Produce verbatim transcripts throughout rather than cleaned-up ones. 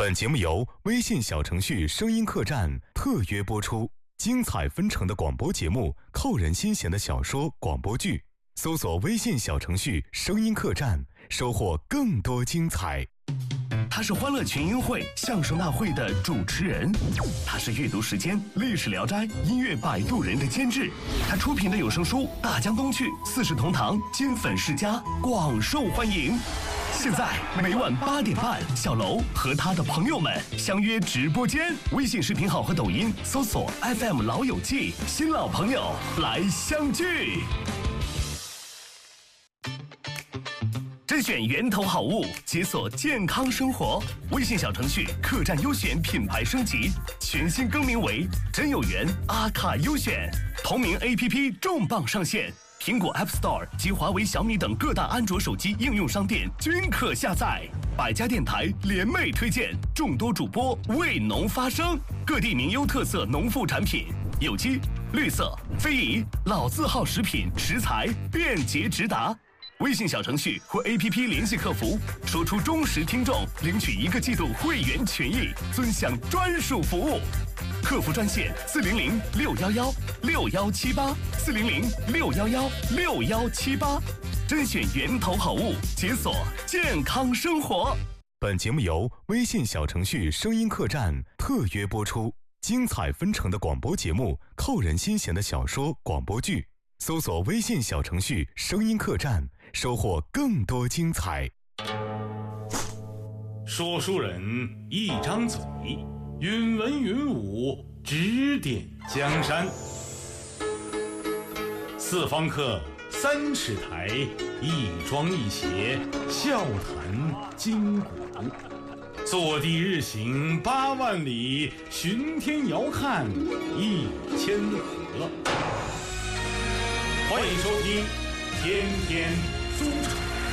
本节目由微信小程序声音客栈特约播出，精彩纷呈的广播节目，扣人心弦的小说广播剧，搜索微信小程序声音客栈，收获更多精彩。 他是欢乐群英会相声大会的主持人，他是阅读时间历史聊斋音乐摆渡人的监制，他出品的有声书大江东去四世同堂金粉世家广受欢迎。现在每晚八点半，小楼和他的朋友们相约直播间，微信视频号和抖音搜索 F M 老友记，新老朋友来相聚。甄选源头好物，解锁健康生活。微信小程序客栈优选品牌升级，全新更名为真有缘阿卡优选。同名 A P P 重磅上线，苹果 App Store 及华为、小米等各大安卓手机应用商店均可下载。百家电台联袂推荐，众多主播为农发声，各地名优特色农副产品，有机、绿色、非遗、老字号食品食材便捷直达。微信小程序或 A P P 联系客服，说出忠实听众领取一个季度会员权益，尊享专属服务。客服专线四零零六幺幺六幺七八四零零六幺幺六幺七八，甄选源头好物，解锁健康生活。 本节目由微信小程序声音客栈特约播出，精彩纷呈的广播节目，扣人心弦的小说广播剧，搜索微信小程序声音客栈，收获更多精彩。 说书人一张嘴，云文云武，指点江山。四方客，三尺台，一庄一谐，笑谈今古。坐地日行八万里，巡天遥看一千河。欢迎收听天天书场。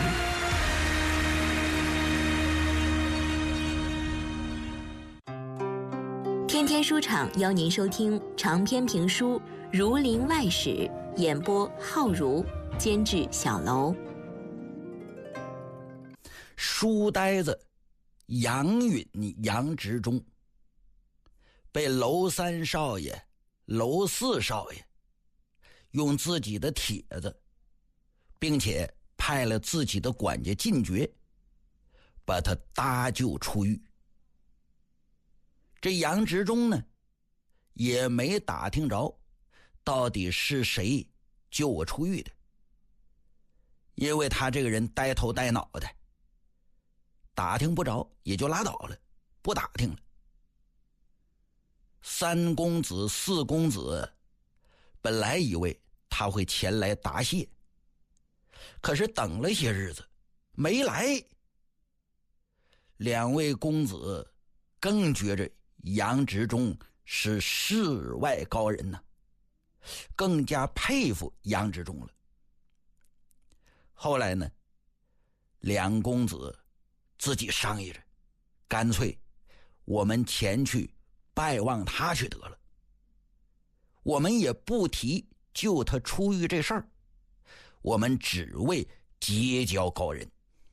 天天书场邀您收听长篇评书《儒林外史》，演播浩如，监制小楼。 书呆子杨允、杨执中被娄三少爷、娄四少爷用自己的帖子，并且派了自己的管家进爵，把他搭救出狱。这杨执中呢，也没打听着到底是谁救我出狱的，因为他这个人呆头呆脑的，打听不着也就拉倒了，不打听了。三公子、四公子本来以为他会前来答谢，可是等了些日子没来。两位公子更觉着杨执中是世外高人呐、啊，更加佩服杨执中了。后来呢，两公子自己商议着，干脆我们前去拜望他去得了，我们也不提救他出狱这事儿，我们只为结交高人。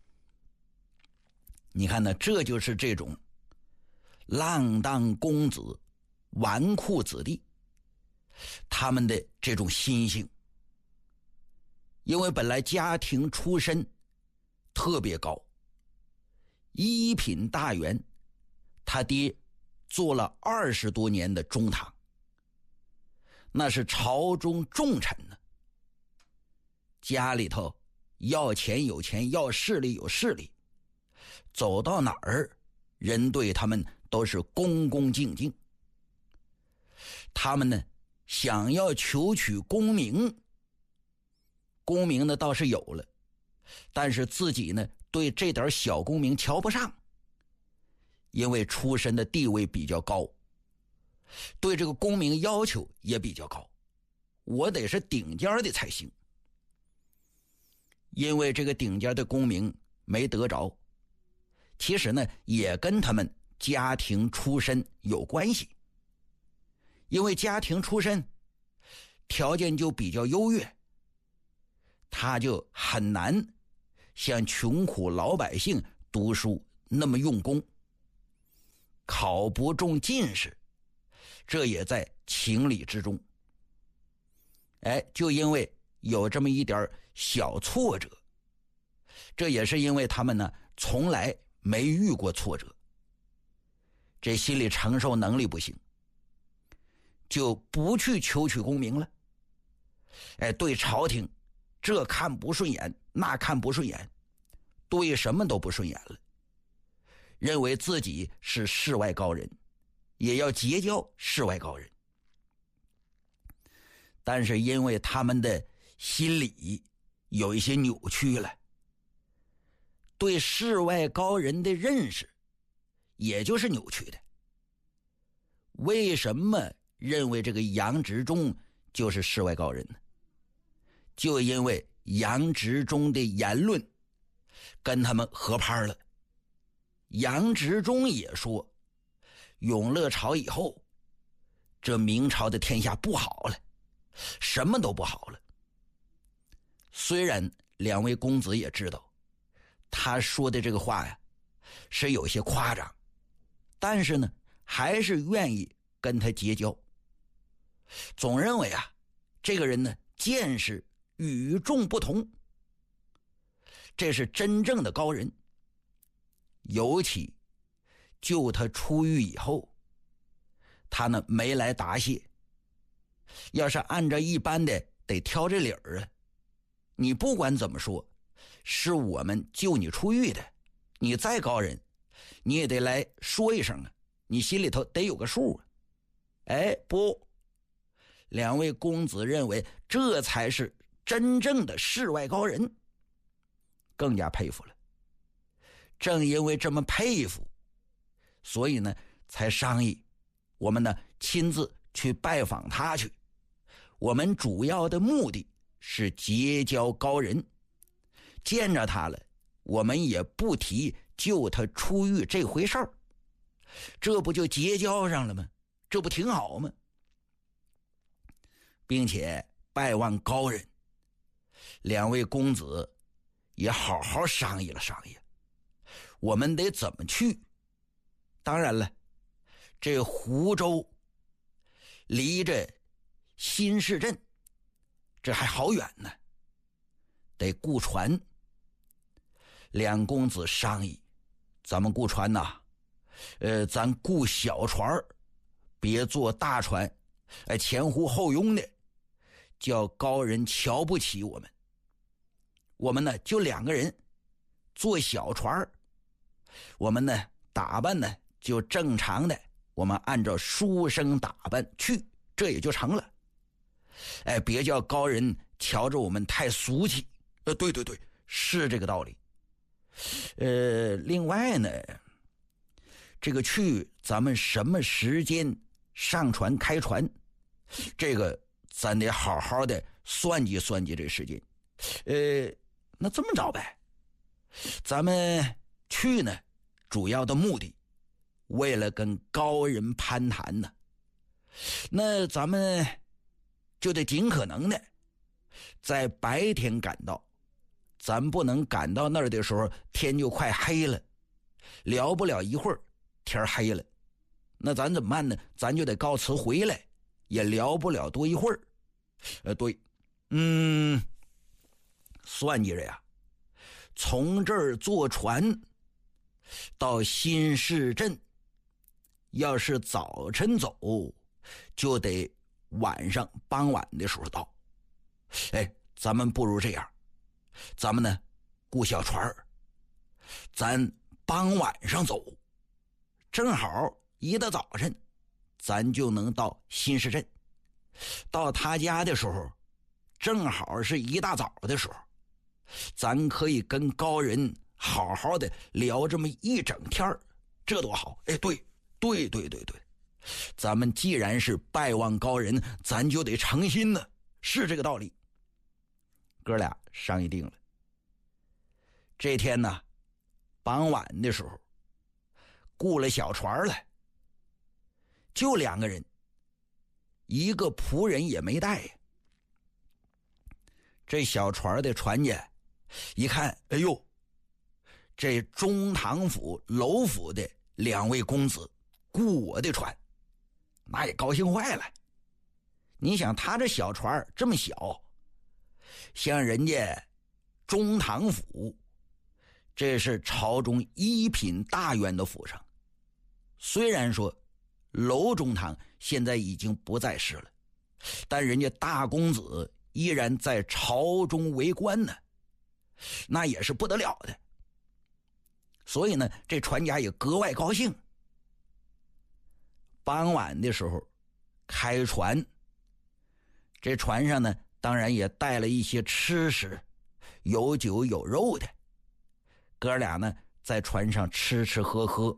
你看呢，这就是这种浪荡公子、纨绔子弟他们的这种心性。因为本来家庭出身特别高，一品大员，他爹做了二十多年的中堂，那是朝中重臣呢。家里头要钱有钱，要势力有势力，走到哪儿人对他们都是恭恭敬敬。他们呢想要求取功名，功名呢倒是有了，但是自己呢对这点小功名瞧不上，因为出身的地位比较高，对这个功名要求也比较高，我得是顶尖的才行。因为这个顶尖的功名没得着，其实呢也跟他们家庭出身有关系。因为家庭出身条件就比较优越，他就很难像穷苦老百姓读书那么用功。 考不中进士，这也在情理之中。哎，就因为有这么一点小挫折，这也是因为他们呢从来没遇过挫折，这心理承受能力不行，就不去求取功名了。哎，对朝廷这看不顺眼，那看不顺眼，对什么都不顺眼了，认为自己是世外高人，也要结交世外高人。但是因为他们的心理有一些扭曲了，对世外高人的认识也就是扭曲的。为什么认为这个杨执中就是世外高人呢？就因为杨执中的言论跟他们合拍了。杨执中也说，永乐朝以后，这明朝的天下不好了，什么都不好了。虽然两位公子也知道他说的这个话呀是有些夸张，但是呢还是愿意跟他结交，总认为啊这个人呢见识与众不同，这是真正的高人。尤其就他出狱以后，他呢没来答谢，要是按照一般的得挑着理儿啊，你不管怎么说是我们救你出狱的，你再高人你也得来说一声啊，你心里头得有个数啊。哎，不，两位公子认为这才是真正的世外高人，更加佩服了。正因为这么佩服，所以呢才商议我们呢亲自去拜访他去。我们主要的目的是结交高人，见着他了我们也不提救他出狱这回事儿，这不就结交上了吗？这不挺好吗？并且拜望高人，两位公子也好好商议了商议，我们得怎么去。当然了，这湖州离着新市镇这还好远呢，得雇船。两公子商议，咱们雇船呐，呃，咱雇小船，别坐大船，哎，前呼后拥的，叫高人瞧不起我们。我们呢就两个人坐小船，我们呢打扮呢就正常的，我们按照书生打扮去，这也就成了。哎，别叫高人瞧着我们太俗气。呃，对对对，是这个道理。呃，另外呢，这个去咱们什么时间上船开船，这个咱得好好的算计算计这时间。呃，那这么着呗，咱们去呢主要的目的为了跟高人攀谈呢，那咱们就得尽可能的在白天赶到，咱不能赶到那儿的时候天就快黑了，聊不了一会儿天黑了，那咱怎么办呢？咱就得告辞回来，也聊不了多一会儿。呃，对，嗯，算计着呀，从这儿坐船到新市镇，要是早晨走就得晚上傍晚的时候到。哎，咱们不如这样，咱们呢雇小船，咱傍晚上走，正好一大早晨咱就能到新市镇。到他家的时候正好是一大早的时候，咱可以跟高人好好的聊这么一整天，这多好。哎，对对对对对，咱们既然是拜望高人，咱就得诚心呢，是这个道理。哥俩商议定了。这天呢傍晚的时候雇了小船来，就两个人，一个仆人也没带呀。这小船的船家一看，哎呦，这中堂府楼府的两位公子， 雇我的船，那也高兴坏了。你想他这小船这么小，像人家中堂府，这是朝中一品大员的府上，虽然说娄中堂现在已经不在世了，但人家大公子依然在朝中为官呢，那也是不得了的。所以呢，这船家也格外高兴。傍晚的时候开船，这船上呢当然也带了一些吃食，有酒有肉的，哥俩呢在船上吃吃喝喝。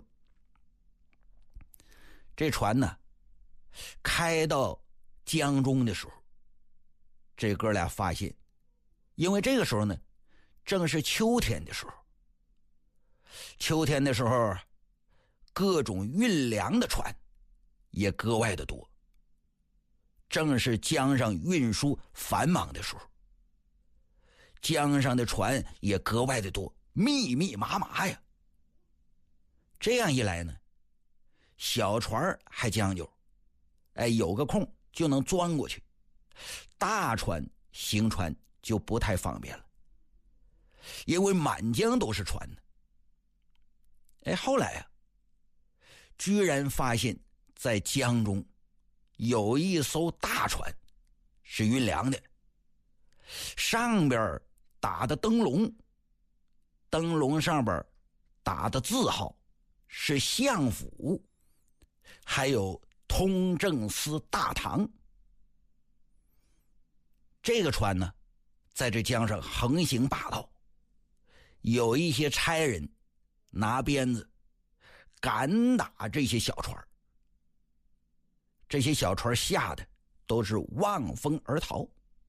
这船呢开到江中的时候，这哥俩发现，因为这个时候呢正是秋天的时候，秋天的时候各种运粮的船也格外的多，正是江上运输繁忙的时候，江上的船也格外的多，密密麻麻呀。这样一来呢，小船还将就，哎，有个空就能钻过去，大船行船就不太方便了，因为满江都是船呢。哎，后来啊，居然发现在江中有一艘大船是运粮的，上边打的灯笼，灯笼上边打的字号是相府，还有通政司大堂。这个船呢在这江上横行霸道，有一些差人拿鞭子赶打这些小船，这些小船吓得都是望风而逃。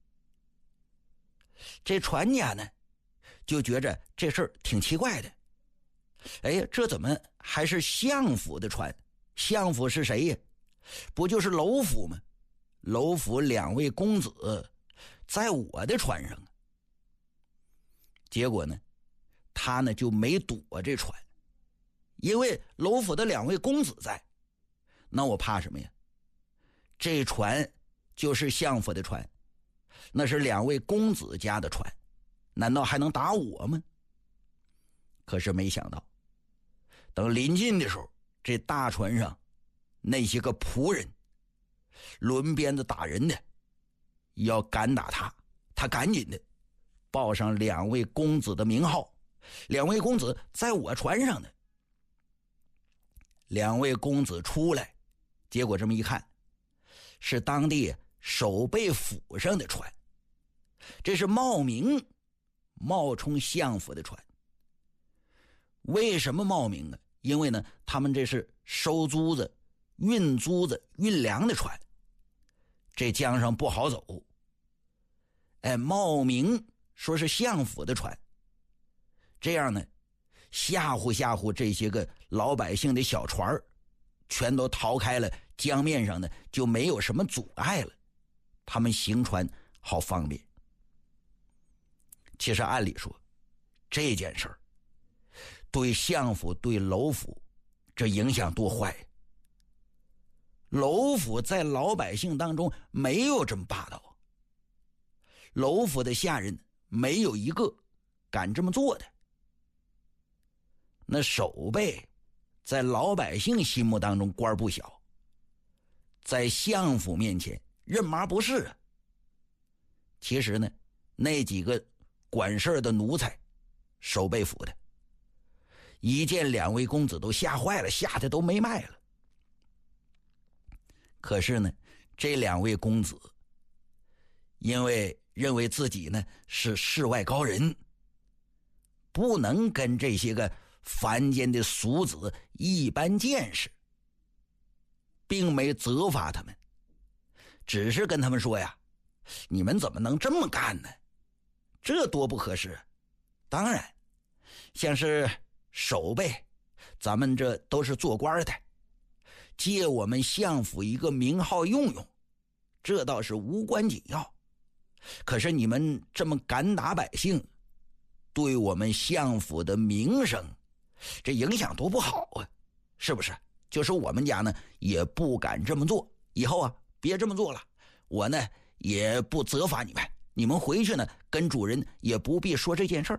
这船家呢就觉着这事儿挺奇怪的，哎呀，这怎么还是相府的船？相府是谁呀？不就是娄府吗？娄府两位公子在我的船上啊。结果呢他呢就没躲这船，因为娄府的两位公子在，那我怕什么呀？这船就是相府的船，那是两位公子家的船，难道还能打我吗？可是没想到，等临近的时候，这大船上那些个仆人轮鞭子打人的，要赶打他，他赶紧的报上两位公子的名号，两位公子在我船上呢。两位公子出来，结果这么一看，是当地守备府上的船，这是冒名冒充相府的船。为什么冒名啊？因为呢他们这是收租子、运租子、运粮的船，这江上不好走，哎，冒名说是相府的船，这样呢吓唬吓唬这些个老百姓的小船，全都逃开了，江面上呢就没有什么阻碍了，他们行船好方便。其实按理说这件事儿对相府对娄府这影响多坏，娄府在老百姓当中没有这么霸道，娄府的下人没有一个敢这么做的。那守备在老百姓心目当中官不小，在相府面前认麻不是啊。其实呢那几个管事的奴才，守备府的，一见两位公子都吓坏了，吓得都没脉了。可是呢这两位公子因为认为自己呢是世外高人，不能跟这些个凡间的俗子一般见识，并没责罚他们，只是跟他们说呀，你们怎么能这么干呢？这多不合适。当然像是守备，咱们这都是做官的，借我们相府一个名号用用，这倒是无关紧要。可是你们这么赶打百姓，对我们相府的名声这影响多不好啊，是不是？ 就是我们家呢也不敢这么做，以后啊别这么做了，我呢也不责罚你们，你们回去呢跟主人也不必说这件事儿。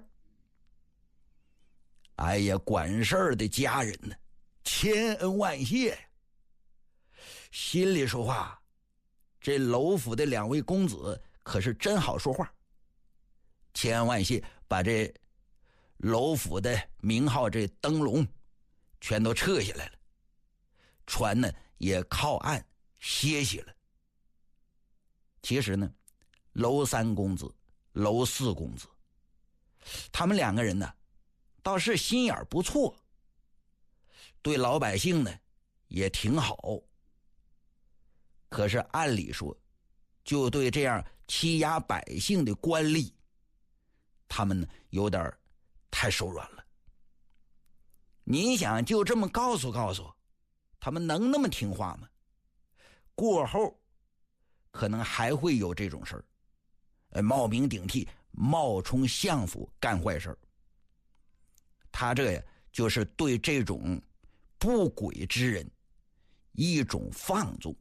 哎呀，管事儿的家人呢千恩万谢呀，心里说话，这娄府的两位公子可是真好说话，千恩万谢，把这娄府的名号这灯笼全都撤下来了，船呢也靠岸歇息了。其实呢，娄三公子、娄四公子，他们两个人呢倒是心眼不错，对老百姓呢也挺好，可是按理说就对这样欺压百姓的官吏，他们呢有点太手软了。你想就这么告诉告诉他们，能那么听话吗？过后可能还会有这种事儿，冒名顶替，冒充相府干坏事儿。他这呀就是对这种不轨之人一种放纵。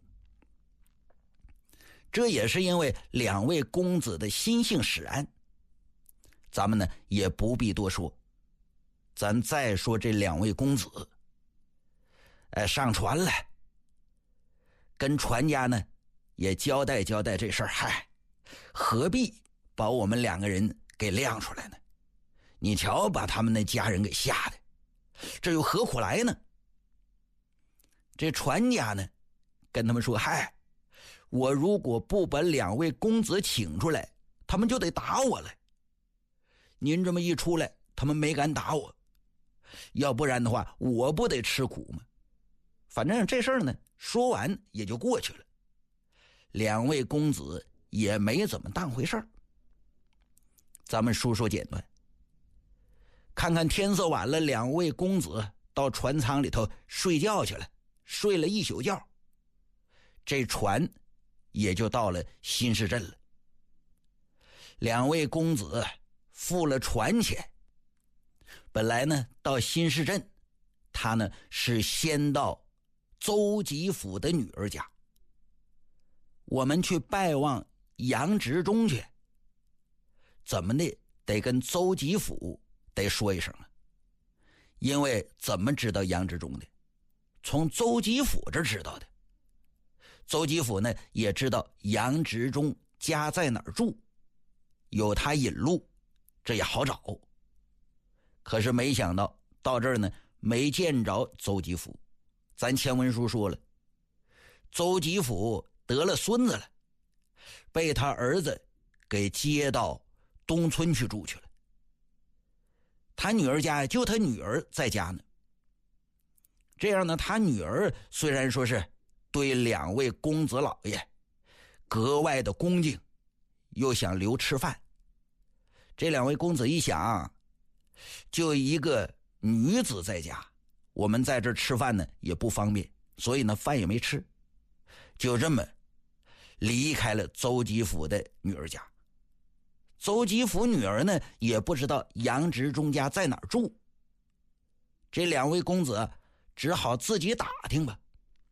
这也是因为两位公子的心性使然，咱们呢也不必多说。咱再说这两位公子，哎，上船了，跟船家呢也交代交代这事儿。嗨，何必把我们两个人给亮出来呢？你瞧，把他们那家人给吓的，这又何苦来呢？这船家呢跟他们说，嗨，我如果不把两位公子请出来，他们就得打我了。您这么一出来，他们没敢打我，要不然的话我不得吃苦吗？反正这事儿呢说完也就过去了，两位公子也没怎么当回事儿。咱们说说简短，看看天色晚了，两位公子到船舱里头睡觉去了，睡了一宿觉，这船也就到了新市镇了。两位公子付了船钱，本来呢到新市镇，他呢是先到邹吉府的女儿家，我们去拜望杨执中去。怎么的得跟邹吉府得说一声啊，因为怎么知道杨执中的？从邹吉府这知道的。邹吉府呢也知道杨执中家在哪儿住，有他引路，这也好找。可是没想到到这儿呢没见着邹吉府。咱前文书说了，邹吉府得了孙子了，被他儿子给接到东村去住去了。他女儿家就他女儿在家呢。这样呢，他女儿虽然说是对两位公子老爷格外的恭敬，又想留吃饭。这两位公子一想，就一个女子在家，我们在这吃饭呢也不方便，所以呢饭也没吃，就这么离开了邹吉府的女儿家。邹吉府女儿呢也不知道杨执中家在哪儿住，这两位公子只好自己打听吧。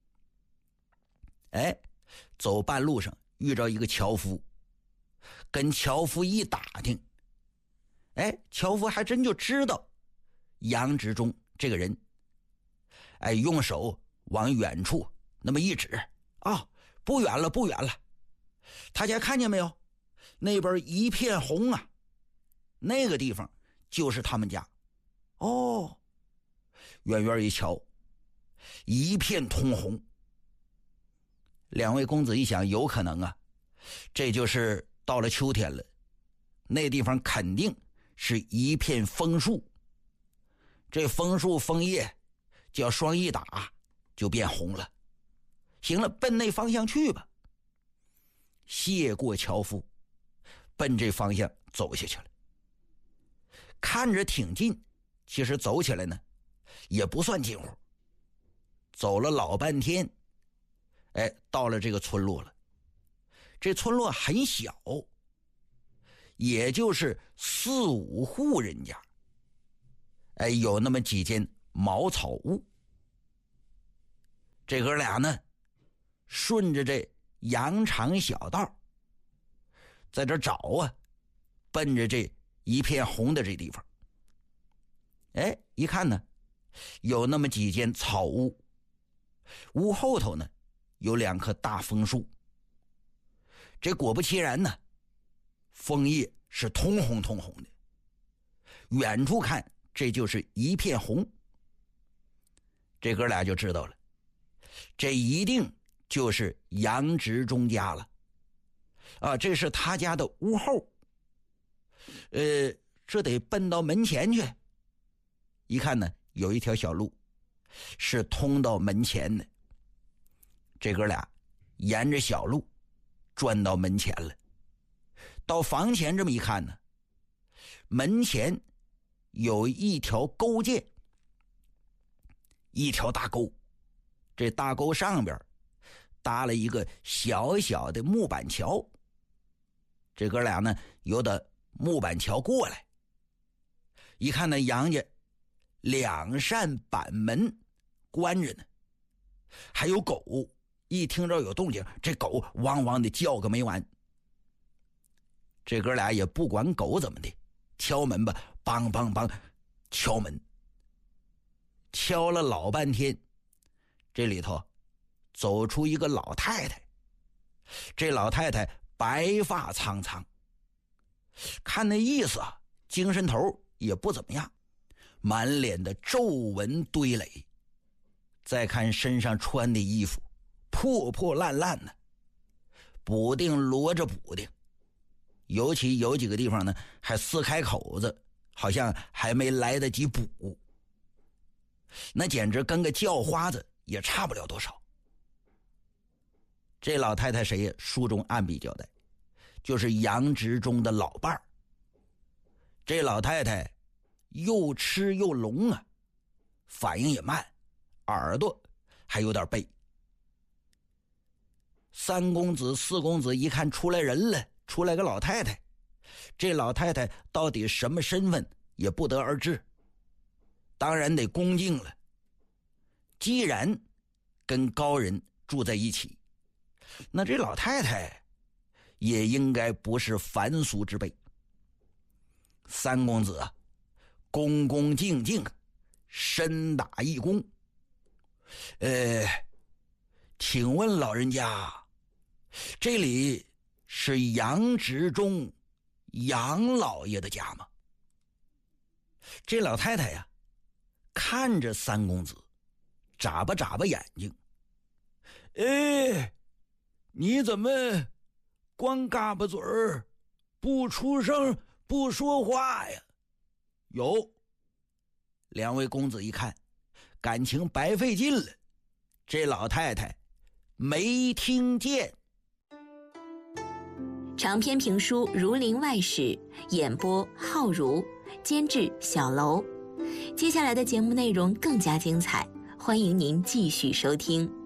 哎，走半路上遇着一个樵夫，跟樵夫一打听，哎，樵夫还真就知道杨执中这个人。哎，用手往远处那么一指，啊，不远了不远了，大家看见没有？那边一片红啊，那个地方就是他们家。哦，远远一瞧，一片通红。两位公子一想，有可能啊，这就是到了秋天了，那地方肯定是一片枫树，这枫树枫叶叫霜一打就变红了。行了，奔那方向去吧。谢过樵夫，奔这方向走下去了。看着挺近，其实走起来呢也不算近乎。走了老半天，哎，到了这个村落了。这村落很小，也就是四五户人家，哎，有那么几间茅草屋。 这哥俩呢，顺着这羊肠小道，在这找啊，奔着这一片红的这地方。哎，一看呢，有那么几间草屋，屋后头呢有两棵大枫树。这果不其然呢，枫叶是通红通红的，远处看这就是一片红。这哥俩就知道了，这一定就是杨执中家了啊！这是他家的屋后，呃，这得奔到门前去。一看呢，有一条小路是通到门前的。这哥俩沿着小路转到门前了。到房前这么一看呢，门前有一条沟涧，一条大沟，这大沟上边搭了一个小小的木板桥。这哥俩呢由的木板桥过来，一看那杨家两扇板门关着呢，还有狗，一听着有动静，这狗汪汪的叫个没完。这哥俩也不管狗怎么的，敲门吧，梆梆梆敲门，敲了老半天，这里头走出一个老太太。这老太太白发苍苍，看那意思啊，精神头也不怎么样，满脸的皱纹堆垒，再看身上穿的衣服破破烂烂的，补丁摞着补丁，尤其有几个地方呢还撕开口子，好像还没来得及补，那简直跟个叫花子也差不了多少。这老太太谁呀？书中暗笔交代，就是杨执中的老伴儿。这老太太又吃又聋啊，反应也慢，耳朵还有点背。三公子四公子一看出来人了，出来个老太太，这老太太到底什么身份也不得而知，当然得恭敬了。既然跟高人住在一起，那这老太太也应该不是凡俗之辈。三公子啊，恭恭敬敬深打一躬，呃，请问老人家，这里是杨执中杨老爷的家吗？这老太太呀，看着三公子，眨巴眨巴眼睛，哎，你怎么光嘎巴嘴儿，不出声不说话呀？有。两位公子一看，感情白费劲了，这老太太没听见。 长篇评书《儒林外史》，演播浩如，监制小楼。接下来的节目内容更加精彩，欢迎您继续收听。